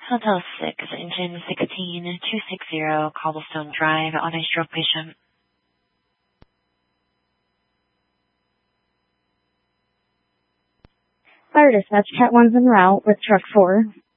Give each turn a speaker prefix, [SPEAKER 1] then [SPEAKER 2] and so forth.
[SPEAKER 1] Hotel 6, engine 16260, Cobblestone Drive, on a stroke patient.
[SPEAKER 2] Fire dispatch, Cat 1's en route with truck 4.